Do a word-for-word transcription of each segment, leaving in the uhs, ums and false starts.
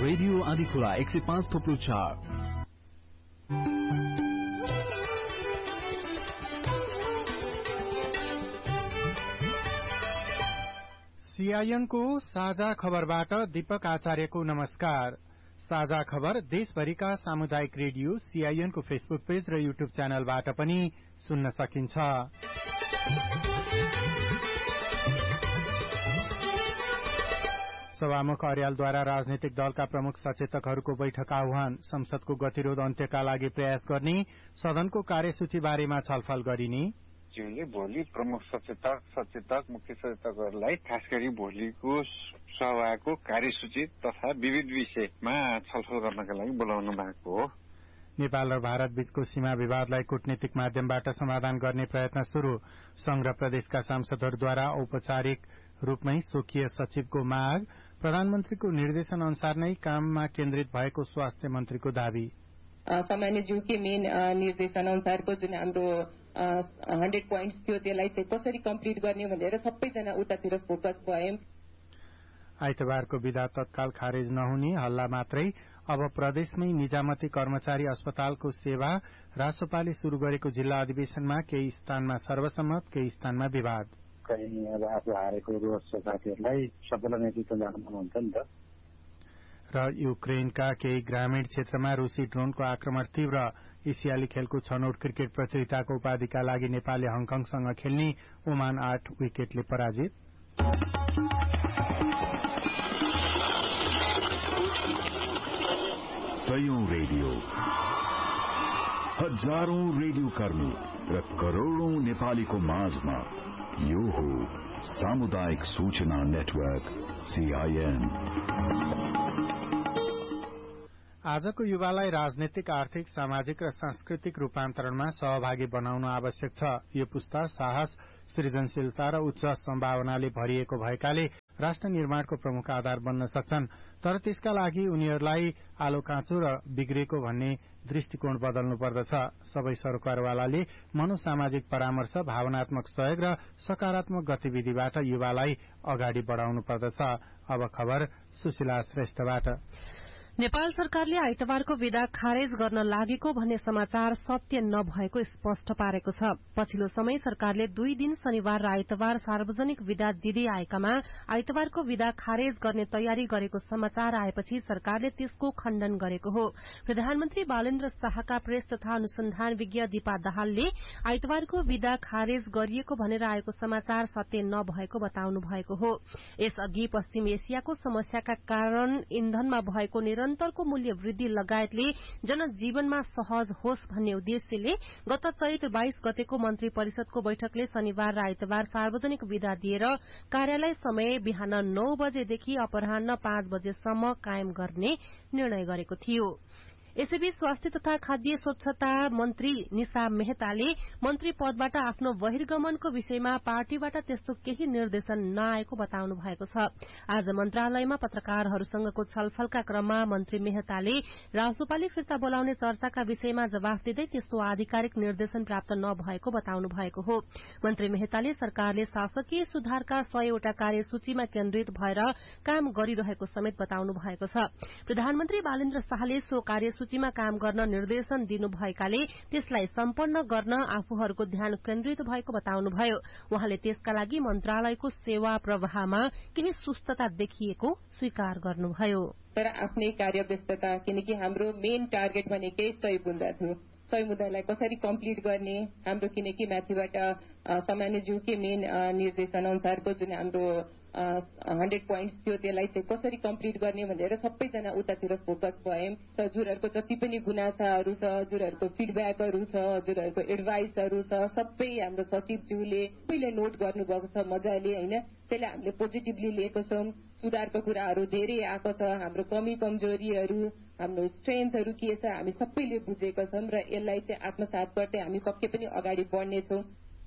Radio Adhikhola एक सय पाँच थोप्लो चार। सीआईएन को साझा खबरबाट दीपक आचार्यको नमस्कार। साझा खबर देशभरिका सामुदायिक रेडियो सीआईएन को फेसबुक पेज र यूट्यूब च्यानलबाट पनि सुन्न सकिन्छ। सभामुख अर्यालद्वारा राजनीतिक दलका प्रमुख सचेतकहरूको बैठक आह्वान। संसदको गतिरोध अन्त्यका लागि प्रयास गर्ने, सदनको कार्यसूची बारेमा छलफल गरिने। ज्यूले भोलि प्रमुख सचेतक सचेतक मुख्य सचेतकहरूलाई खास गरी भोलिको सभाको कार्यसूची तथा विविध विषयमा छलफल गर्नका लागि बोलाउनु भएको हो। नेपाल र भारत बीचको सीमा विवादलाई कूटनीतिक माध्यमबाट समाधान गर्ने प्रयत्न शुरू। संघ र प्रदेशका सांसदहरूद्वारा औपचारिक रूपमै स्वकीय सचिवको माग। प्रधानमन्त्रीको निर्देशन अनुसार नै काममा केन्द्रित भएको स्वास्थ्य मन्त्रीको दावी। सामान्य ज्यूकै मेन निर्देशन अनुसारको जुन हाम्रो हन्ड्रेड पोइन्ट्स थियो त्यसलाई चाहिँ कसरी कम्प्लिट गर्ने भनेर सबैजना उतातिर फोकस भयौं। आइतबारको विधा तत्काल खारेज नहुने हल्ला मात्रै। अब प्रदेशमै निजामती कर्मचारी अस्पतालको सेवा। रासोपाले शुरू गरेको जिल्ला अधिवेशनमा केही स्थानमा सर्वसम्मत, केही स्थानमा विवाद। कहीँ अब आफू हारेको रोष छ साथीहरूलाई, सबैलाई नेतृत्व जानु मनहन्छ नि त। र युक्रेनका केही ग्रामीण क्षेत्रमा रूसी ड्रोनको आक्रमण तीव्र। एसियाली खेलको छनौट क्रिकेट प्रतियोगिताको उपाधिका लागि नेपालले हङकङसँग खेल्ने। ओमान आठ विकेटले पराजित। सयौं रेडियो, हजारौं रेडियो कर्मी र करोड़ौं नेपालीको माझमा यो हो सामुदायिक सूचना नेटवर्क सीआईएन। आजको युवालाई राजनीतिक, आर्थिक, सामाजिक र सांस्कृतिक रूपान्तरणमा सहभागी बनाउन आवश्यक छ। यो पुस्ता साहस, सृजनशीलता र उच्च सम्भावनाले भरिएको भएकाले राष्ट्र निर्माणको प्रमुख आधार बन्न सक्छन्। तर त्यसका लागि उनीहरूलाई आलो काँचो र बिग्रेको भन्ने दृष्टिकोण बदल्नु पर्दछ। सबै सरकारवालाले मनोसामाजिक परामर्श, भावनात्मक सहयोग र सकारात्मक गतिविधिबाट युवालाई अगाडि बढ़ाउनु पर्दछ। अब खबर सुशीला श्रेष्ठबाट। नेपाल सरकारले आइतबारको विदा खारेज गर्न लागेको भन्ने समाचार सत्य नभएको स्पष्ट पारेको छ। पछिल्लो समय सरकारले दुई दिन शनिबार र आइतबार सार्वजनिक विदा दिँदै आएकामा आइतबारको विदा खारेज गर्ने तयारी गरेको समाचार आएपछि सरकारले त्यसको खण्डन गरेको हो। प्रधानमन्त्री बालेन्द्र शाहका प्रेस तथा अनुसन्धान विज्ञ दीपा दाहालले आइतबारको विदा खारेज गरिएको भनेर आएको समाचार सत्य नभएको बताउनु भएको हो। यसअघि पश्चिम एसियाको समस्याका कारण इन्धनमा भएको निरन्तरको मूल्य वृद्धि लगायतले जनजीवनमा सहज होस् भन्ने उद्देश्यले गत चैत्र बाइस गतेको मन्त्री परिषदको बैठकले शनिबार र आइतबार सार्वजनिक विदा दिएर कार्यालय समय बिहान नौ बजेदेखि अपराह्न पाँच बजेसम्म कायम गर्ने निर्णय गरेको थियो। यसैबीच स्वास्थ्य तथा खाद्य स्वच्छता मन्त्री निशा मेहताले मन्त्री पदबाट आफ्नो बहिर्गमनको विषयमा पार्टीबाट त्यस्तो केही निर्देशन नआएको बताउनु भएको छ। आज मन्त्रालयमा पत्रकारहरूसँगको छलफलका क्रममा मन्त्री मेहताले राजोपाले फिर्ता बोलाउने चर्चाका विषयमा जवाफ दिँदै त्यस्तो आधिकारिक निर्देशन प्राप्त नभएको बताउनु भएको हो। मन्त्री मेहताले सरकारले शासकीय सुधारका सयवटा कार्यसूचीमा केन्द्रित भएर काम गरिरहेको समेत बताउनु भएको छ। प्रधानमन्त्री बालेन्द्र शाहले सो कार्यसूची सूचीमा काम गर्न निर्देशन दिनुभएकाले त्यसलाई सम्पन्न गर्न आफूहरूको ध्यान केन्द्रित भएको बताउनुभयो। उहाँले त्यसका लागि मन्त्रालयको सेवा प्रवाहमा केही सुस्तता देखिएको स्वीकार गर्नुभयो। तर आफ्नै कार्यव्यस्तता, किनकि हाम्रो मेन टार्गेट भनेकै सय बुँदा थियो। सय मुद्दालाई कसरी कम्प्लिट गर्ने, हाम्रो किनकि माथिबाट सामान्य ज्यूकै मेन निर्देशन अनुसारको जुन हाम्रो हन्ड्रेड पोइन्ट्स थियो त्यसलाई चाहिँ कसरी कम्प्लिट गर्ने भनेर सबैजना उतातिर फोकस भयौं। हजुरहरूको जति पनि गुनासाहरू छ, हजुरहरूको फिडब्याकहरू छ, हजुरहरूको एडभाइसहरू छ, सबै हाम्रो सचिवज्यूले सबैले नोट गर्नुभएको छ मजाले होइन। त्यसलाई हामीले पोजिटिभली लिएको छौं। सुधारको कुराहरू धेरै आएको छ। हाम्रो कमी कमजोरीहरू, हाम्रो स्ट्रेन्थहरू के छ हामी सबैले बुझेका छौं र यसलाई चाहिँ आत्मसात गर्दै हामी पक्कै पनि अगाडि बढ्नेछौं।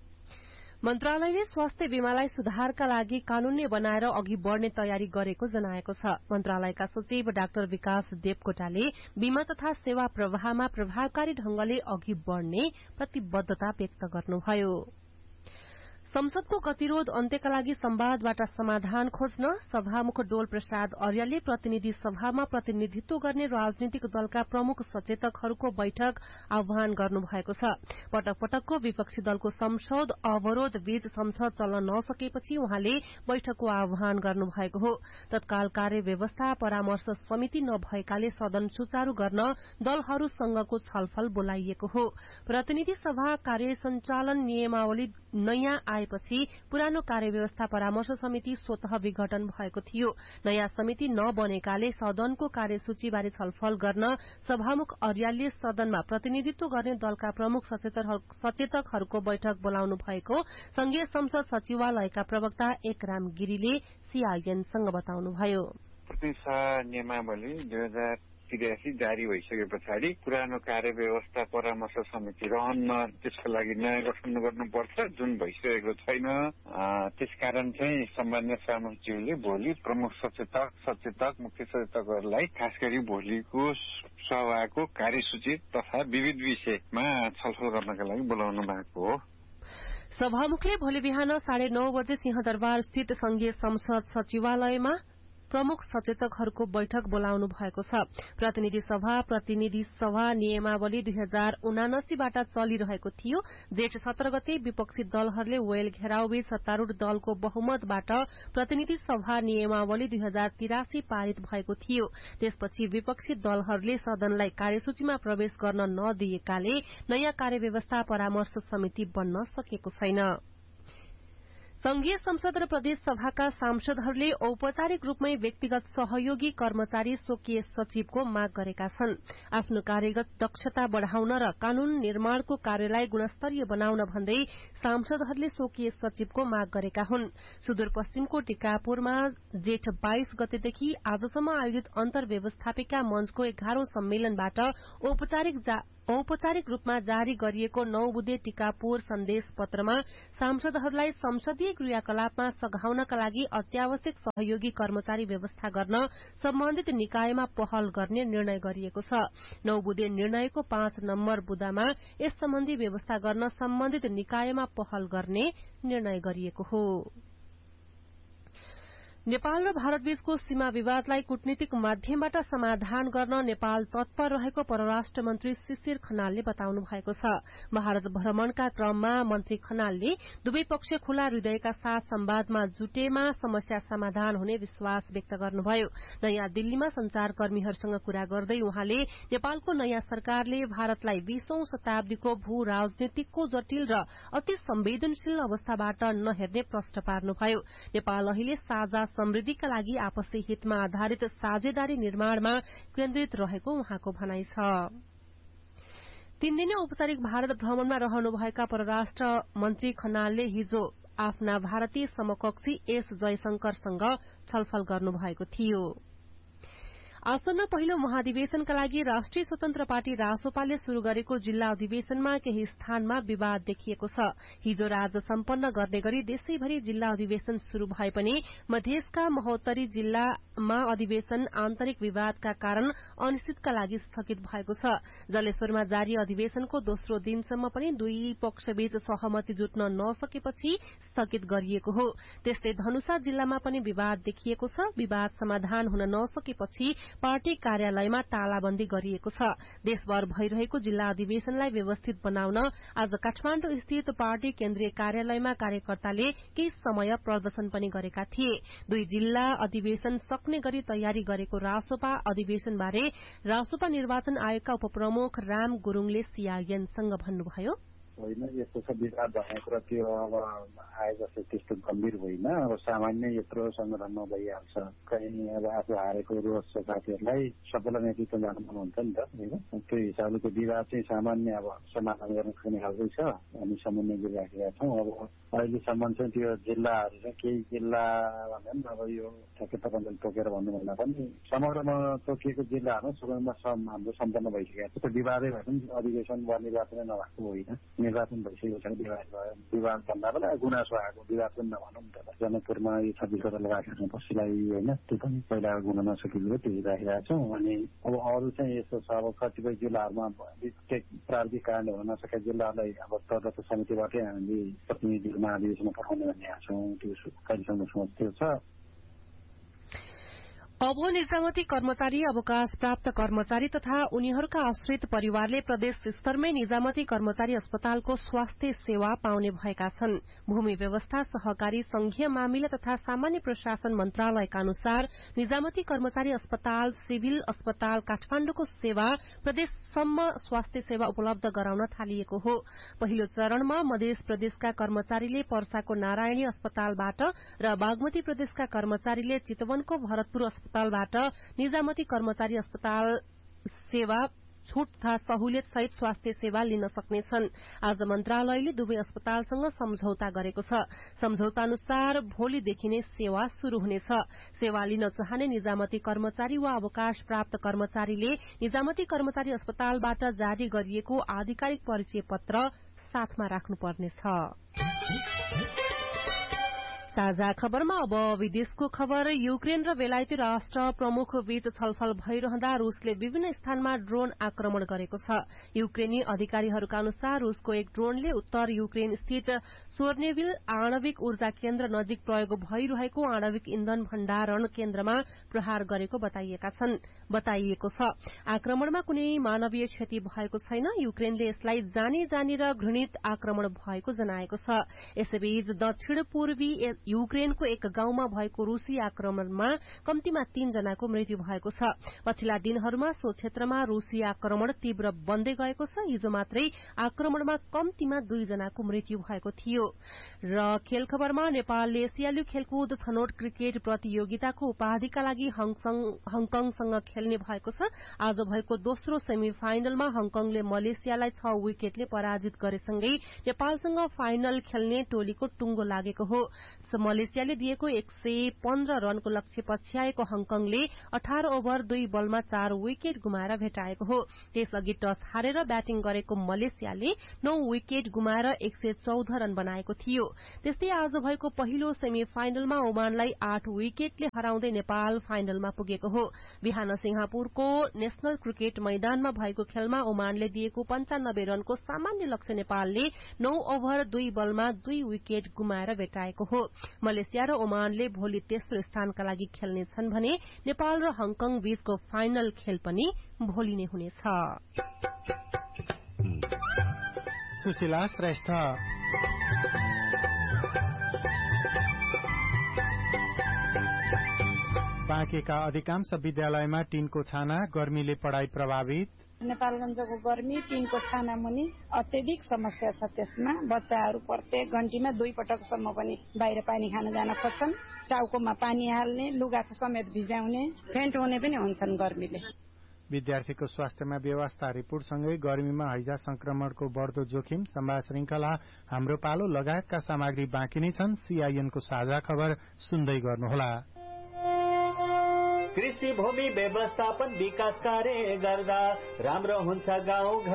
मन्त्रालयले स्वास्थ्य बीमालाई सुधारका लागि कानून्य बनाएर अघि बढ़ने तयारी गरेको जनाएको छ। मन्त्रालयका सचिव डाक्टर विकास देवकोटाले बीमा तथा सेवा प्रवाहमा प्रभावकारी ढंगले अघि बढ़ने प्रतिबद्धता व्यक्त गर्नुभयो। संसदको गतिरोध अन्त्यका लागि संवादबाट समाधान खोज्न सभामुख डोल प्रसाद अर्यालले प्रतिनिधि सभामा प्रतिनिधित्व गर्ने राजनीतिक दलका प्रमुख सचेतकहरूको बैठक आह्वान गर्नुभएको छ। पटक पटकको विपक्षी दलको संसद अवरोध बीच संसद चल्न नसकेपछि उहाँले बैठकको आह्वान गर्नुभएको हो। तत्काल कार्य व्यवस्था परामर्श समिति नभएकाले सदन सुचारू गर्न दलहरूसँगको छलफल बोलाइएको हो। प्रतिनिधि सभा कार्य सञ्चालन नियमावली नयाँ आएपछि पुरानो कार्यव्यवस्था परामर्श समिति स्वतः विघटन भएको थियो। नयाँ समिति नबनेकाले सदनको कार्यसूचीबारे छलफल गर्न सभामुख अर्यालले सदनमा प्रतिनिधित्व गर्ने दलका प्रमुख सचेतकहरूको बैठक बोलाउनु भएको संघीय संसद सचिवालयका प्रवक्ता एकराम गिरीले सीआईएनसँग बताउनुभयो। नियमावली दुई हजार त्रियासी जारी भइसके पछाडि पुरानो कार्य व्यवस्था परामर्श समिति रहन्न, त्यसको लागि नयाँ गठन गर्नुपर्छ, जुन भइसकेको छैन। त्यसकारण चाहिँ सम्मान्य सभामुखज्यूले भोलि प्रमुख सचेतक सचेतक मुख्य सचेतकहरूलाई खास गरी भोलिको सभाको कार्यसूची तथा विविध विषयमा छलफल गर्नका लागि बोलाउनु भएको हो। सभामुखले भोलि बिहान साढे नौ बजे सिंहदरबार स्थित संघीय संसद सचिवालयमा प्रमुख सचेतकहरूको बैठक बोलाउनु भएको छ। प्रतिनिधि सभा प्रतिनिधि सभा नियमावली दुई हजार उनासीबाट चलिरहेको थियो। जेठ सत्र गते विपक्षी दलहरूले वेल घेराउबीच सत्तारूढ़ दलको बहुमतबाट प्रतिनिधि सभा नियमावली दुई हजार तिरासी पारित भएको थियो। त्यसपछि विपक्षी दलहरूले सदनलाई कार्यसूचीमा प्रवेश गर्न नदिएकाले नयाँ कार्यव्यवस्था परामर्श समिति बन्न सकेको छैन। संघीय संसद र प्रदेश सभाका सांसदहरूले औपचारिक रूपमै व्यक्तिगत सहयोगी कर्मचारी स्वकीय सचिवको माग गरेका छन्। आफ्नो कार्यगत दक्षता बढ़ाउन र कानून निर्माणको कार्यलाई गुणस्तरीय बनाउन भन्दै सांसदहरूले स्वकीय सचिवको माग गरेका हुन्। सुदूरपश्चिमको टिकापुरमा जेठ बाइस गतेदेखि आजसम्म आयोजित अन्तर व्यवस्थापिका मंचको एघारौं सम्मेलनबाट औपचारिक औपचारिक रूपमा जारी गरिएको नौ बुधे टिकापुर सन्देश पत्रमा सांसदहरूलाई संसदीय क्रियाकलापमा सघाउनका लागि अत्यावश्यक सहयोगी कर्मचारी व्यवस्था गर्न सम्बन्धित निकायमा पहल गर्ने निर्णय गरिएको छ। नौ बुधे निर्णयको पाँच नम्बर बुदामा यस सम्बन्धी व्यवस्था गर्न सम्बन्धित निकायमा पहल गर्ने निर्णय गरिएको हो। नेपाल र भारतबीचको सीमा विवादलाई कूटनीतिक माध्यमबाट समाधान गर्न नेपाल तत्पर रहेको परराष्ट्र मन्त्री शिशिर खनालले बताउनु भएको छ। भारत भ्रमणका क्रममा मन्त्री खनालले दुवै पक्ष खुला हृदयका साथ संवादमा जुटेमा समस्या समाधान हुने विश्वास व्यक्त गर्नुभयो। नयाँ दिल्लीमा संचारकर्मीहरूसँग कुरा गर्दै उहाँले नेपालको नयाँ सरकारले भारतलाई बीसौं शताब्दीको भू राजनीतिको जटिल र अति संवेदनशील अवस्थाबाट नहेर्ने प्रश्न पार्नुभयो। नेपाल अहिले साझा समृद्धिका लागि आपसी हितमा आधारित साझेदारी निर्माणमा केन्द्रित रहेको उहाँको भनाइ छ। तीन दिने औपचारिक भारत भ्रमणमा रहनुभएका परराष्ट्र मन्त्री खनालले हिजो आफ्ना भारतीय समकक्षी एस जयशंकरसँग छलफल गर्नुभएको थियो। आसन्न पहिलो महाधिवेशनका लागि राष्ट्रिय स्वतन्त्र पार्टी रासोपाले शुरू गरेको जिल्ला अधिवेशनमा केही स्थानमा विवाद देखिएको छ। हिजो राज सम्पन्न गर्ने गरी देशैभरि जिल्ला अधिवेशन शुरू भए पनि मधेसका महोत्तरी जिल्लामा अधिवेशन आन्तरिक विवादका कारण अनिश्चितका लागि स्थगित भएको छ। जलेश्वरमा जारी अधिवेशनको दोस्रो दिनसम्म पनि दुई पक्षबीच सहमति जुट्न नसकेपछि स्थगित गरिएको हो। त्यस्तै धनुषा जिल्लामा पनि विवाद देखिएको छ। विवाद समाधान हुन नसकेपछि पार्टी कार्यालयमा तालाबन्दी गरिएको छ। देशभर भइरहेको जिल्ला अधिवेशनलाई व्यवस्थित बनाउन आज काठमाण्डु स्थित पार्टी केन्द्रीय कार्यालयमा कार्यकर्ताले केही समय प्रदर्शन पनि गरेका थिए। दुई जिल्ला अधिवेशन सक्ने गरी तयारी गरेको रासोपा अधिवेशनबारे रासोपा निर्वाचन आयोगका उपप्रमुख राम गुरूङले सीआईएनसँग भन्नुभयो। होइन, यस्तो छ विवाद भन्ने कुरा त्यो अब आए जस्तो त्यस्तो गम्भीर होइन। अब सामान्य यत्रो संगठनमा भइहाल्छ। कहीँ अब आफू हारेको रोज छ साथीहरूलाई सबैलाई नेतृत्व जानु मनहुन्छ नि त, होइन। त्यो हिसाबले त्यो विवाद चाहिँ सामान्य अब समाधान गर्न सक्ने खालकै छ। हामी समन्वय गरिराखेका छौँ। अब अहिलेसम्म चाहिँ त्यो जिल्लाहरू चाहिँ केही जिल्ला भन्दा पनि अब यो ठ्याक्कै तपाईँले तोकेर भन्नुभन्दा पनि समग्रमा तोकिएको जिल्लाहरूमा सुरुमा हाम्रो सम्पन्न भइसकेको छ। त्यो विवादै भए पनि अधिवेशन गर्ने बाटो नै नभएको होइन। निर्वाचन भइसकेको छ विवाद भयो विवाद भन्दा बेला गुनासो आएको विवाद पनि नभनौँ नि त जनकपुरमा यो छब्बिसवटा राखेको छौँ पछिलाई होइन त्यो पनि पहिला गुन नसकेको त्यही राखिरहेको छौँ अनि अब अरू चाहिँ यस्तो छ अब कतिपय जिल्लाहरूमा प्राविधिक कारणले हुन नसकेका जिल्लाहरूलाई अब तदर्थ समितिबाटै हामीले प्रतिनिधिहरू महाधिवेशनमा पठाउने भन्ने छौँ त्यो कहिलेसम्म सोच त्यो छ। अब निजामती कर्मचारी अवकाश प्राप्त कर्मचारी तथा उनीहरूका आश्रित परिवारले प्रदेश स्तरमै निजामती कर्मचारी अस्पतालको स्वास्थ्य सेवा पाउने भएका छन्। भूमि व्यवस्था सहकारी संघीय मामिला तथा सामान्य प्रशासन मन्त्रालयका अनुसार निजामती कर्मचारी अस्पताल सिभिल अस्पताल काठमाडौँको सेवा प्रदेशसम्म स्वास्थ्य सेवा उपलब्ध गराउन थालिएको हो। पहिलो चरणमा मध्य प्रदेशका कर्मचारीले पर्साको नारायणी अस्पतालबाट र बागमती प्रदेशका कर्मचारीले चितवनको भरतपुर अस्पतालबाट निजामती कर्मचारी अस्पताल सेवा छूट तथा सहुलियत सहित स्वास्थ्य सेवा लिन सक्नेछन्। आज मन्त्रालयले दुवै अस्पतालसँग सम्झौता गरेको छ। सम्झौता अनुसार भोलिदेखि नै सेवा शुरू हुनेछ। सेवा लिन चाहने निजामती कर्मचारी वा अवकाश प्राप्त कर्मचारीले निजामती कर्मचारी अस्पतालबाट जारी गरिएको आधिकारिक परिचय पत्र साथमा राख्नुपर्नेछ। ताजा खबरमा अब विदेशको खबर। युक्रेन र बेलायती राष्ट्र प्रमुख बीच छलफल भइरहँदा रूसले विभिन्न स्थानमा ड्रोन आक्रमण गरेको छ। युक्रेनी अधिकारीहरूका अनुसार रूसको एक ड्रोनले उत्तर युक्रेन स्थित सोर्नेविल आणविक ऊर्जा केन्द्र नजिक प्रयोग भइरहेको आणविक इन्धन भण्डारण केन्द्रमा प्रहार गरेको बताइएका छन् बताइएको छ। आक्रमणमा कुनै मानवीय क्षति भएको छैन। युक्रेनले यसलाई जानी जानी र घृणित आक्रमण भएको जनाएको छ। यसैबीच दक्षिण पूर्वी युक्रेनको एक गाउँमा भएको रूसी आक्रमणमा कम्तीमा तीन जनाको मृत्यु भएको छ। पछिल्ला दिनहरूमा सो क्षेत्रमा रूसी आक्रमण तीव्र बन्दै गएको छ। हिजो मात्रै आक्रमणमा कम्तीमा दुई जनाको मृत्यु भएको थियो। र खेल खबरमा नेपालले एसियाली खेलकुद छनौट क्रिकेट प्रतियोगिताको उपाधिका लागि हङकङसँग खेल्ने भएको छ। आज भएको दोस्रो सेमी फाइनलमा हङकङले मलेसियालाई छ विकेटले पराजित गरेसँगै नेपालसँग फाइनल खेल्ने टोलीको टुंगो लागेको हो। मलेसियाले दिएको एक सय पन्ध्र रनको लक्ष्य पछ्याएको हङकङले अठार ओभर दुई बलमा चार विकेट गुमाएर भेटाएको हो। त्यसअघि टस हारेर ब्याटिङ गरेको मलेसियाले नौ विकेट गुमाएर एक सय चौध रन बनाएको थियो। त्यस्तै आज भएको पहिलो सेमी फाइनलमा ओमानलाई आठ विकेटले हराउँदै नेपाल फाइनलमा पुगेको हो। बिहान सिंगापुरको नेशनल क्रिकेट मैदानमा भएको खेलमा ओमानले दिएको पञ्चानब्बे रनको सामान्य लक्ष्य नेपालले नौ ओभर दुई बलमा दुई विकेट गुमाएर भेटाएको हो। मलेसिया र ओमानले भोलि तेस्रो स्थानका लागि खेल्नेछन् भने नेपाल र हङकङ बीचको फाइनल खेल पनि भोलि नै हुनेछ। सुशीला श्रेष्ठ। बाँकेका अधिकांश विद्यालयमा टिनको छाना, गर्मीले पढ़ाई प्रभावित। नेपालगञ्जको गर्मी टिनको छाना मुनि अत्यधिक समस्या छ। त्यसमा बच्चाहरू प्रत्येक घण्टीमा दुई पटकसम्म पनि बाहिर पानी खान जान खोज्छन्। टाउकोमा पानी हाल्ने, लुगाको समेत भिजाउने, फेन्ट हुने पनि हुन्छन् गर्मीले। विद्यार्थीको स्वास्थ्यमा व्यवस्था रिपोर्टसँगै गर्मीमा हैजा संक्रमणको बढ्दो जोखिम, संवाद श्रृंखला, हाम्रो पालो लगायतका सामग्री बाँकी नै छन्। सीआईएनको साझा खबर सुन्दै गर्नुहोला। कृषि भूमि व्यवस्थापन विकास कार्य गर्दा राम्रो हुन्छ गाउँ